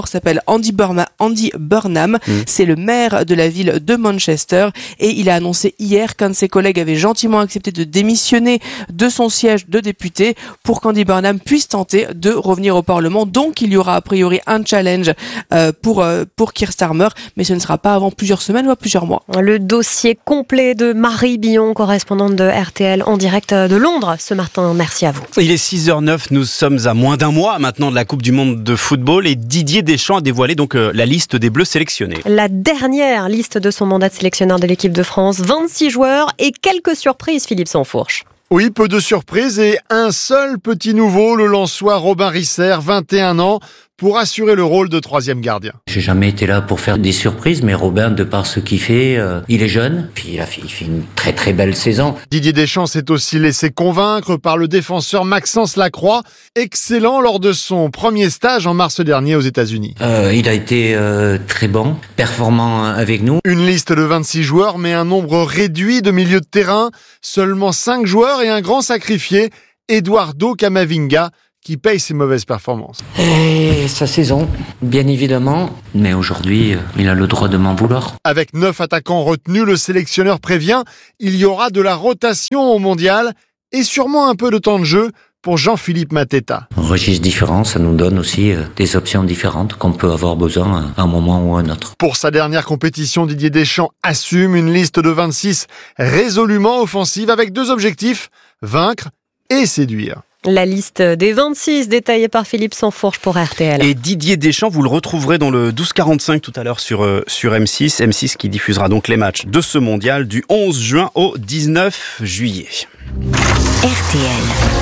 sport s'appelle Andy Burnham. C'est le maire de la ville de Manchester et il a annoncé hier qu'un de ses collègues avait gentiment accepté de démissionner de son siège de député pour qu'Andy Burnham puisse tenter de revenir au Parlement. Donc il y aura a priori un challenge pour Keir Starmer, mais ce ne sera pas avant plusieurs semaines ou plusieurs mois. Le dossier complet de Marie Billon, correspondante de RTL en direct de Londres ce matin. Merci à vous. Il est 6h09, nous sommes à moins d'un mois maintenant de la Coupe du Monde de football et Didier Deschamps a dévoilé donc la liste des Bleus sélectionnés. La dernière liste de son mandat de sélectionneur de l'équipe de France, 26 joueurs et quelques surprises, Philippe Sansfourche. Oui, peu de surprises et un seul petit nouveau, le Lensois Robin Risser, 21 ans, pour assurer le rôle de troisième gardien. J'ai jamais été là pour faire des surprises, mais Robin, de par ce qu'il fait, il est jeune, puis il fait une très très belle saison. Didier Deschamps s'est aussi laissé convaincre par le défenseur Maxence Lacroix, excellent lors de son premier stage en mars dernier aux États-Unis. Il a été très bon, performant avec nous. Une liste de 26 joueurs, mais un nombre réduit de milieux de terrain, seulement 5 joueurs et un grand sacrifié, Eduardo Camavinga, qui paye ses mauvaises performances. Et sa saison, bien évidemment, mais aujourd'hui, il a le droit de m'en vouloir. Avec 9 attaquants retenus, le sélectionneur prévient, il y aura de la rotation au mondial et sûrement un peu de temps de jeu pour Jean-Philippe Mateta. Un registre différent, ça nous donne aussi des options différentes qu'on peut avoir besoin à un moment ou à un autre. Pour sa dernière compétition, Didier Deschamps assume une liste de 26 résolument offensive avec 2 objectifs, vaincre et séduire. La liste des 26 détaillée par Philippe Sansfourche pour RTL. Et Didier Deschamps, vous le retrouverez dans le 12:45 tout à l'heure sur M6. M6 qui diffusera donc les matchs de ce mondial du 11 juin au 19 juillet. RTL.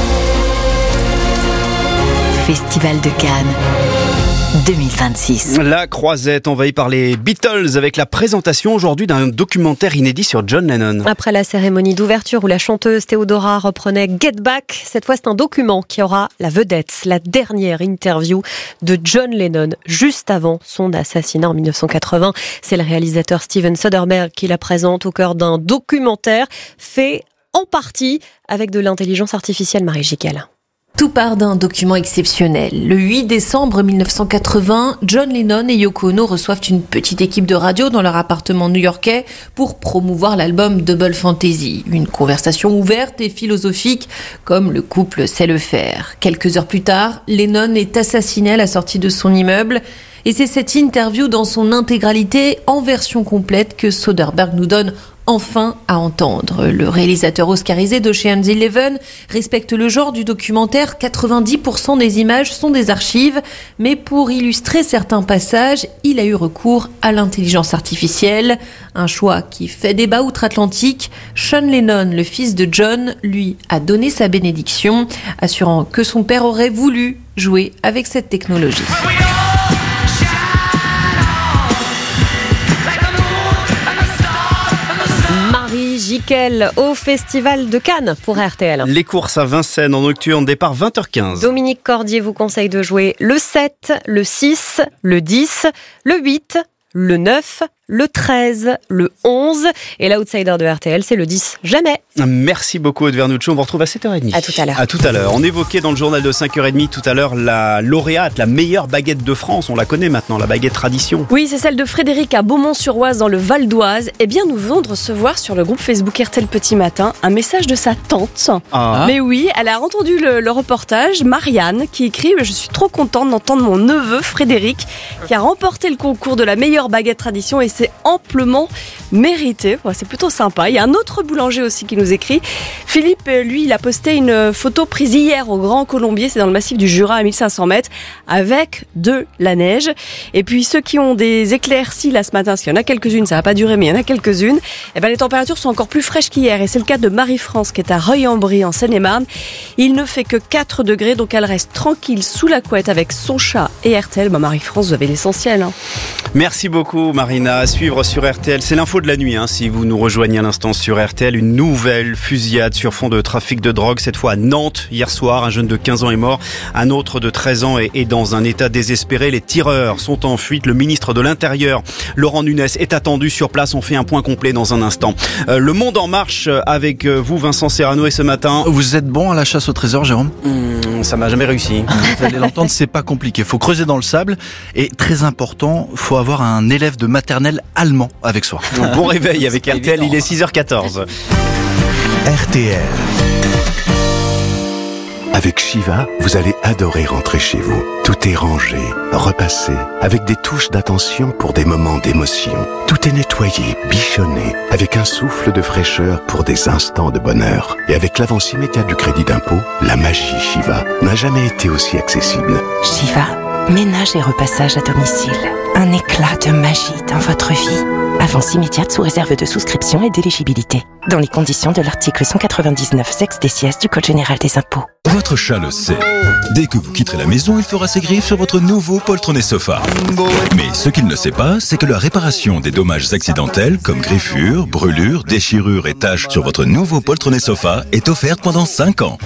Festival de Cannes 2026. La croisette envahie par les Beatles avec la présentation aujourd'hui d'un documentaire inédit sur John Lennon. Après la cérémonie d'ouverture où la chanteuse Théodora reprenait Get Back, cette fois c'est un document qui aura la vedette, la dernière interview de John Lennon juste avant son assassinat en 1980. C'est le réalisateur Steven Soderbergh qui la présente au cœur d'un documentaire fait en partie avec de l'intelligence artificielle. Marie Jiquel. Tout part d'un document exceptionnel. Le 8 décembre 1980, John Lennon et Yoko Ono reçoivent une petite équipe de radio dans leur appartement new-yorkais pour promouvoir l'album Double Fantasy. Une conversation ouverte et philosophique comme le couple sait le faire. Quelques heures plus tard, Lennon est assassiné à la sortie de son immeuble. Et c'est cette interview dans son intégralité, en version complète, que Soderbergh nous donne enfin à entendre. Le réalisateur oscarisé d'Ocean's 11 respecte le genre du documentaire. 90% des images sont des archives, mais pour illustrer certains passages, il a eu recours à l'intelligence artificielle. Un choix qui fait débat outre-Atlantique. Sean Lennon, le fils de John, lui, a donné sa bénédiction, assurant que son père aurait voulu jouer avec cette technologie. Jiquel au Festival de Cannes pour RTL. Les courses à Vincennes en nocturne, départ 20h15. Dominique Cordier vous conseille de jouer le 7, le 6, le 10, le 8, le 9, le 13, le 11 et l'outsider de RTL, c'est le 10. Jamais. Merci beaucoup, Aude Vernuccio. On vous retrouve à 7h30. À tout à l'heure. À tout à l'heure. On évoquait dans le journal de 5h30 tout à l'heure la lauréate, la meilleure baguette de France. On la connaît maintenant, la baguette tradition. Oui, c'est celle de Frédéric à Beaumont-sur-Oise dans le Val d'Oise. Eh bien, nous venons de recevoir sur le groupe Facebook RTL Petit Matin un message de sa tante. Ah. Mais oui, elle a entendu le reportage. Marianne qui écrit « Je suis trop contente d'entendre mon neveu Frédéric qui a remporté le concours de la meilleure baguette tradition et c'est amplement mérité. » Ouais, c'est plutôt sympa. Il y a un autre boulanger aussi qui nous écrit. Philippe, lui, il a posté une photo prise hier au Grand Colombier, c'est dans le massif du Jura à 1500 mètres, avec de la neige. Et puis ceux qui ont des éclaircies là ce matin, parce qu'il y en a quelques-unes, ça va pas durer, mais il y en a quelques-unes, et ben les températures sont encore plus fraîches qu'hier. Et c'est le cas de Marie-France qui est à Reuil-en-Brie en Seine-et-Marne. Il ne fait que 4 degrés, donc elle reste tranquille sous la couette avec son chat et RTL. Marie-France, vous avez l'essentiel. Merci beaucoup, Marina. À suivre sur RTL, c'est l'info de la nuit. Si vous nous rejoignez à l'instant sur RTL, une nouvelle fusillade sur fond de trafic de drogue, cette fois à Nantes. Hier soir, un jeune de 15 ans est mort, un autre de 13 ans est dans un état désespéré. Les tireurs sont en fuite. Le ministre de l'Intérieur, Laurent Nunez, est attendu sur place. On fait un point complet dans un instant. Le Monde en marche avec vous, Vincent Serrano, et ce matin... Vous êtes bon à la chasse au trésor, Jérôme ? Ça m'a jamais réussi. Vous allez l'entendre, c'est pas compliqué. Faut creuser dans le sable et très important, faut avoir un élève de maternelle allemand avec soi. Bon réveil avec RTL, il est 6h14. RTL. Avec Shiva, vous allez adorer rentrer chez vous. Tout est rangé, repassé, avec des touches d'attention pour des moments d'émotion. Tout est nettoyé, bichonné, avec un souffle de fraîcheur pour des instants de bonheur. Et avec l'avance immédiate du crédit d'impôt, la magie Shiva n'a jamais été aussi accessible. Shiva, ménage et repassage à domicile. Un éclat de magie dans votre vie. Avance immédiate sous réserve de souscription et d'éligibilité. Dans les conditions de l'article 199 sex des sièges du Code général des impôts. Votre chat le sait. Dès que vous quitterez la maison, il fera ses griffes sur votre nouveau poltronné sofa. Mais ce qu'il ne sait pas, c'est que la réparation des dommages accidentels, comme griffures, brûlures, déchirures et taches sur votre nouveau poltronné sofa, est offerte pendant 5 ans.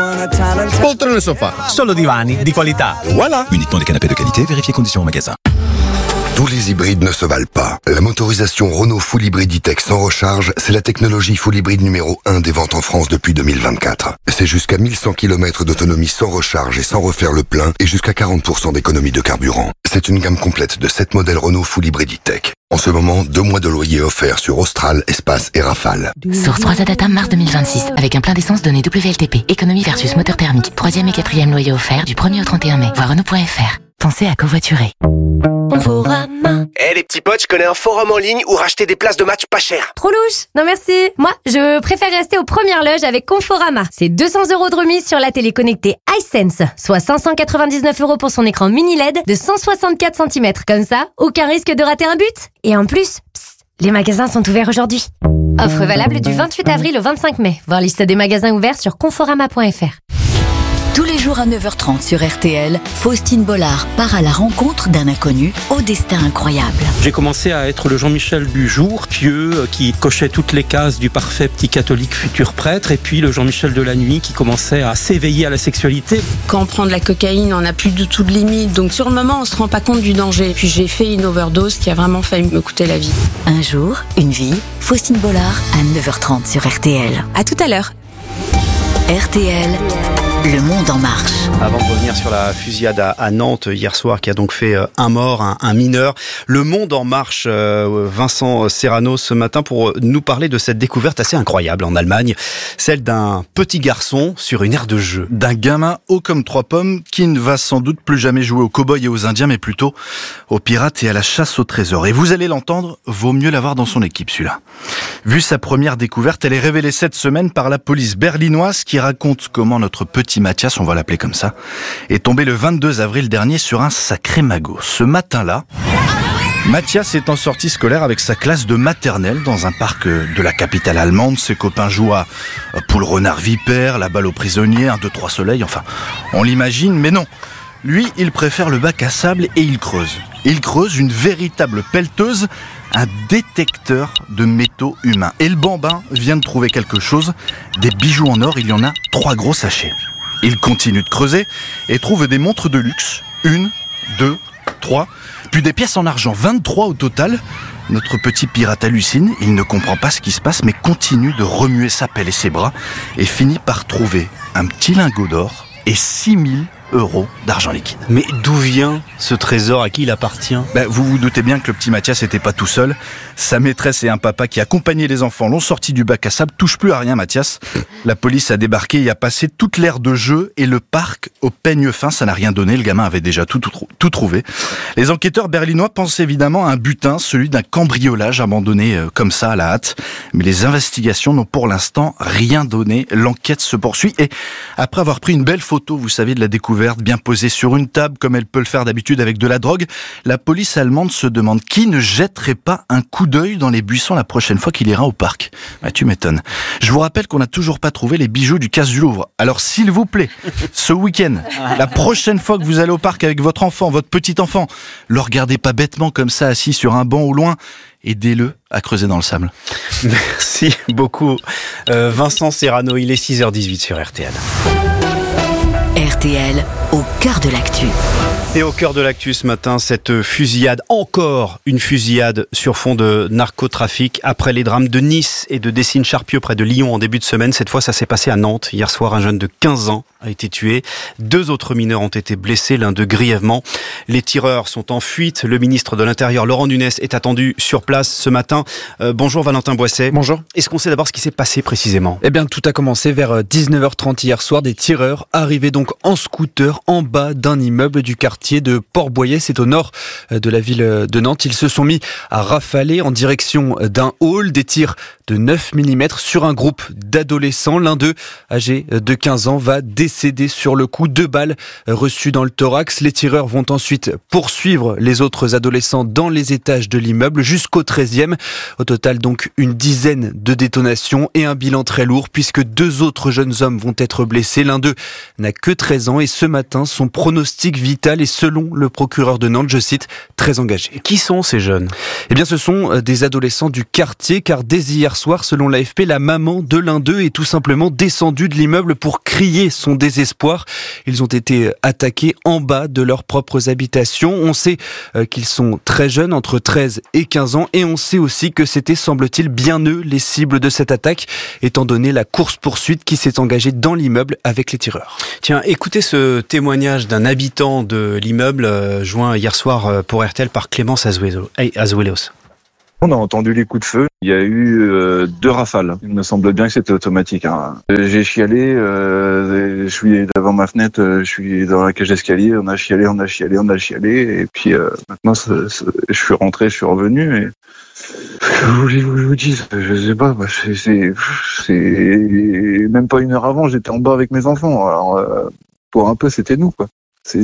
Poltrone sofa, solo divani di qualità. Voilà. Uniquement des canapés de qualité, vérifiez conditions au magasin. Tous les hybrides ne se valent pas. La motorisation Renault Full Hybrid E-Tech sans recharge, c'est la technologie Full Hybrid numéro 1 des ventes en France depuis 2024. C'est jusqu'à 1100 km d'autonomie sans recharge et sans refaire le plein et jusqu'à 40% d'économie de carburant. C'est une gamme complète de 7 modèles Renault Full Hybrid E-Tech. En ce moment, 2 mois de loyer offerts sur Austral, Espace et Rafale. Source 3 Adata mars 2026, avec un plein d'essence donné WLTP. Économie versus moteur thermique. 3e et 4e loyer offert du 1er au 31 mai. Voir Renault.fr. Pensez à covoiturer. Conforama. Les petits potes, je connais un forum en ligne où racheter des places de match pas cher. Trop louche. Non merci. Moi, je préfère rester aux premières loges avec Conforama. C'est 200 € de remise sur la télé connectée iSense, soit 599 € pour son écran mini LED de 164 cm. Comme ça, aucun risque de rater un but. Et en plus, les magasins sont ouverts aujourd'hui. Offre valable du 28 avril au 25 mai. Voir liste des magasins ouverts sur conforama.fr. Tous les jours à 9h30 sur RTL, Faustine Bollard part à la rencontre d'un inconnu au destin incroyable. J'ai commencé à être le Jean-Michel du jour, pieux, qui cochait toutes les cases du parfait petit catholique futur prêtre, et puis le Jean-Michel de la nuit qui commençait à s'éveiller à la sexualité. Quand on prend de la cocaïne, on n'a plus du tout de limite, donc sur le moment, on se rend pas compte du danger. Puis j'ai fait une overdose qui a vraiment failli me coûter la vie. Un jour, une vie, Faustine Bollard à 9h30 sur RTL. À tout à l'heure. RTL, le monde en marche. Avant de revenir sur la fusillade à Nantes hier soir qui a donc fait un mort, un mineur, le monde en marche, Vincent Serrano ce matin pour nous parler de cette découverte assez incroyable en Allemagne, celle d'un petit garçon sur une aire de jeu. D'un gamin haut comme 3 pommes qui ne va sans doute plus jamais jouer aux cow-boys et aux indiens mais plutôt aux pirates et à la chasse au trésor. Et vous allez l'entendre, vaut mieux l'avoir dans son équipe celui-là. Vu sa première découverte, elle est révélée cette semaine par la police berlinoise qui raconte comment notre petit Mathias, on va l'appeler comme ça, est tombé le 22 avril dernier sur un sacré magot. Ce matin-là, Mathias est en sortie scolaire avec sa classe de maternelle dans un parc de la capitale allemande. Ses copains jouent à poule renard vipère, la balle aux prisonniers, 1, 2, 3 soleil, enfin, on l'imagine, mais non. Lui, il préfère le bac à sable et il creuse. Il creuse une véritable pelleteuse, un détecteur de métaux humains. Et le bambin vient de trouver quelque chose, des bijoux en or, il y en a 3 gros sachets. Il continue de creuser et trouve des montres de luxe, 1, 2, 3, puis des pièces en argent, 23 au total. Notre petit pirate hallucine, il ne comprend pas ce qui se passe, mais continue de remuer sa pelle et ses bras, et finit par trouver un petit lingot d'or et 6 000 € d'argent liquide. Mais d'où vient ce trésor? À qui il appartient? Vous vous doutez bien que le petit Mathias n'était pas tout seul. Sa maîtresse et un papa qui accompagnaient les enfants l'ont sorti du bac à sable. Touche plus à rien, Mathias. La police a débarqué et a passé toute l'aire de jeu et le parc au peigne fin. Ça n'a rien donné. Le gamin avait déjà tout trouvé. Les enquêteurs berlinois pensent évidemment à un butin, celui d'un cambriolage abandonné comme ça à la hâte. Mais les investigations n'ont pour l'instant rien donné. L'enquête se poursuit et après avoir pris une belle photo, vous savez, de la découverte ouverte, bien posée sur une table, comme elle peut le faire d'habitude avec de la drogue, la police allemande se demande qui ne jetterait pas un coup d'œil dans les buissons la prochaine fois qu'il ira au parc. Ah, tu m'étonnes. Je vous rappelle qu'on n'a toujours pas trouvé les bijoux du casse du Louvre. Alors s'il vous plaît, ce week-end, la prochaine fois que vous allez au parc avec votre enfant, votre petit enfant, le regardez pas bêtement comme ça assis sur un banc au loin, aidez-le à creuser dans le sable. Merci beaucoup Vincent Serrano, il est 6h18 sur RTL. RTL, au cœur de l'actu. Et au cœur de l'actu ce matin, cette fusillade, encore une fusillade sur fond de narcotrafic. Après les drames de Nice et de Dessines-Charpieu près de Lyon en début de semaine, cette fois ça s'est passé à Nantes. Hier soir, un jeune de 15 ans a été tué. 2 autres mineurs ont été blessés, l'un d'eux grièvement. Les tireurs sont en fuite. Le ministre de l'Intérieur, Laurent Nunez, est attendu sur place ce matin. Bonjour Valentin Boisset. Bonjour. Est-ce qu'on sait d'abord ce qui s'est passé précisément ? Eh bien, tout a commencé vers 19h30 hier soir. Des tireurs arrivaient donc en scooter en bas d'un immeuble du quartier de Port-Boyer, c'est au nord de la ville de Nantes. Ils se sont mis à rafaler en direction d'un hall, des tirs de 9 mm sur un groupe d'adolescents. L'un d'eux, âgé de 15 ans, va décéder sur le coup. 2 balles reçues dans le thorax. Les tireurs vont ensuite poursuivre les autres adolescents dans les étages de l'immeuble jusqu'au 13e. Au total, donc, une dizaine de détonations et un bilan très lourd puisque 2 autres jeunes hommes vont être blessés. L'un d'eux n'a que 13 ans et ce matin, son pronostic vital est, selon le procureur de Nantes, je cite, très engagé. Qui sont ces jeunes ? Eh bien, ce sont des adolescents du quartier, car dès hier soir, selon l'AFP, la maman de l'un d'eux est tout simplement descendue de l'immeuble pour crier son désespoir. Ils ont été attaqués en bas de leurs propres habitations. On sait qu'ils sont très jeunes, entre 13 et 15 ans, et on sait aussi que c'était, semble-t-il, bien eux les cibles de cette attaque, étant donné la course-poursuite qui s'est engagée dans l'immeuble avec les tireurs. Tiens, écoutez ce témoignage d'un habitant de l'immeuble joint hier soir pour RTL par Clémence Azuelos. On a entendu les coups de feu. Il y a eu 2 rafales. Il me semble bien que c'était automatique. J'ai chialé. Je suis devant ma fenêtre. Je suis dans la cage d'escalier. On a chialé. Et puis maintenant, je suis rentré. Je suis revenu. Et que voulez-vous que je vous dise ? Je sais pas. C'est même pas 1 heure avant. J'étais en bas avec mes enfants. Alors pour un peu, c'était nous, quoi.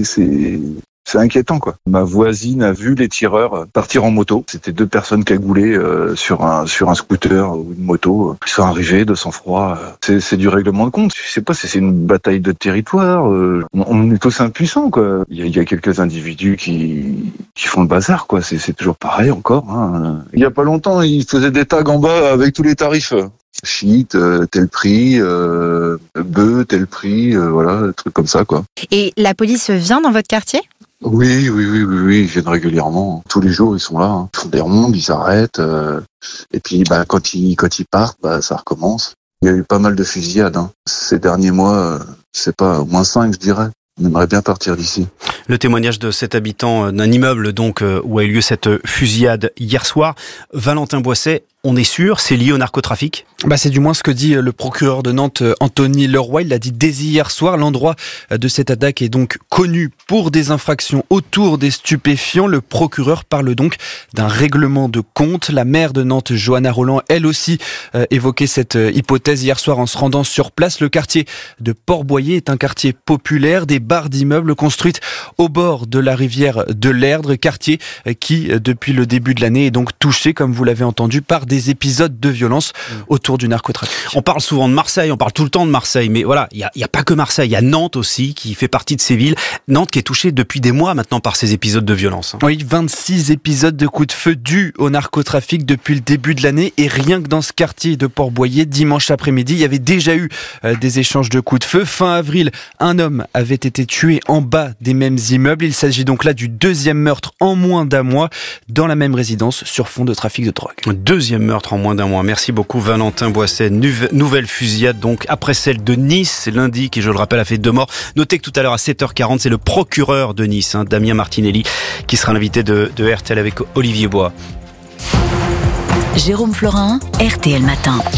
C'est inquiétant, quoi. Ma voisine a vu les tireurs partir en moto. C'était 2 personnes cagoulées sur un scooter ou une moto. Ils sont arrivés de sang-froid. C'est du règlement de compte. Je sais pas si c'est une bataille de territoire. On est tous impuissants, quoi. Il y a quelques individus qui font le bazar, quoi. C'est toujours pareil encore. Il y a pas longtemps, ils faisaient des tags en bas avec tous les tarifs. Shit, tel prix, bœuf, tel prix, voilà, des trucs comme ça, quoi. Et la police vient dans votre quartier ? Oui, ils viennent régulièrement. Tous les jours, ils sont là. Ils font des rondes, ils s'arrêtent. Et puis, quand ils partent, ça recommence. Il y a eu pas mal de fusillades. Ces derniers mois, c'est pas au moins 5, je dirais. On aimerait bien partir d'ici. Le témoignage de cet habitant d'un immeuble donc où a eu lieu cette fusillade hier soir. Valentin Boisset, on est sûr, c'est lié au narcotrafic ? C'est du moins ce que dit le procureur de Nantes, Anthony Leroy. Il l'a dit dès hier soir. L'endroit de cette attaque est donc connu pour des infractions autour des stupéfiants. Le procureur parle donc d'un règlement de compte. La maire de Nantes, Johanna Roland, elle aussi évoquait cette hypothèse hier soir en se rendant sur place. Le quartier de Port-Boyer est un quartier populaire, des barres d'immeubles construites au bord de la rivière de l'Erdre, quartier qui, depuis le début de l'année, est donc touché, comme vous l'avez entendu, par des épisodes de violence autour du narcotrafic. On parle souvent de Marseille, on parle tout le temps de Marseille, mais voilà, il y a pas que Marseille, il y a Nantes aussi qui fait partie de ces villes. Nantes qui est touchée depuis des mois maintenant par ces épisodes de violence. Oui, 26 épisodes de coups de feu dus au narcotrafic depuis le début de l'année, et rien que dans ce quartier de Port-Boyer, dimanche après-midi, il y avait déjà eu des échanges de coups de feu. Fin avril, un homme avait été tué en bas des mêmes immeubles. Il s'agit donc là du 2e meurtre en moins d'1 mois dans la même résidence sur fond de trafic de drogue. 2e meurtre en moins d'1 mois. Merci beaucoup Valentin Boisset. Nouvelle fusillade donc après celle de Nice lundi qui, je le rappelle, a fait 2 morts. Notez que tout à l'heure à 7h40, c'est le procureur de Nice, Damien Martinelli, qui sera l'invité de RTL avec Olivier Bois. Jérôme Florin, RTL Matin.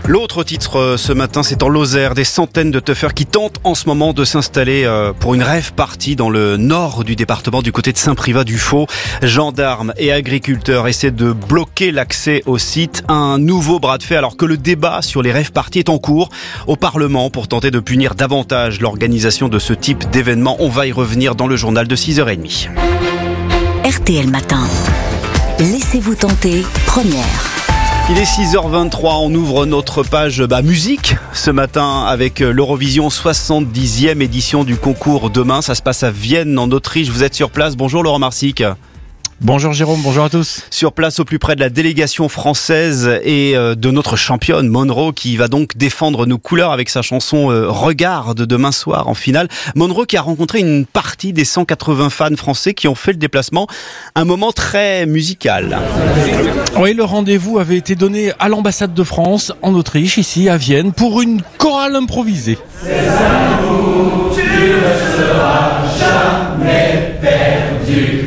L'autre titre ce matin, c'est en Lozère, des centaines de teufeurs qui tentent en ce moment de s'installer pour une rave party dans le nord du département, du côté de Saint-Privat-du-Faux. Gendarmes et agriculteurs essaient de bloquer l'accès au site. Un nouveau bras de fer alors que le débat sur les rave parties est en cours au Parlement pour tenter de punir davantage l'organisation de ce type d'événement. On va y revenir dans le journal de 6h30. RTL Matin. Laissez-vous tenter, première. Il est 6h23, on ouvre notre page musique ce matin avec l'Eurovision 70e édition du concours demain. Ça se passe à Vienne en Autriche. Vous êtes sur place. Bonjour Laurent Marsic. Bonjour Jérôme, bonjour à tous. Sur place au plus près de la délégation française et de notre championne Monroe qui va donc défendre nos couleurs avec sa chanson Regarde demain soir en finale. Monroe qui a rencontré une partie des 180 fans français qui ont fait le déplacement. Un moment très musical. Oui, le rendez-vous avait été donné à l'ambassade de France en Autriche, ici à Vienne, pour une chorale improvisée. C'est à vous, tu ne seras jamais perdu.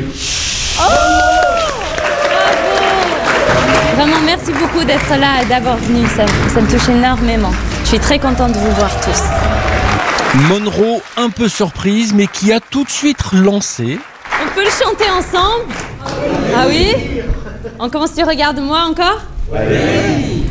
Vraiment, merci beaucoup d'être là et d'avoir venu. Ça me touche énormément. Je suis très contente de vous voir tous. Monroe, un peu surprise, mais qui a tout de suite lancé. On peut le chanter ensemble ? Ah oui ? On commence sur Regarde-moi encore ? Oui.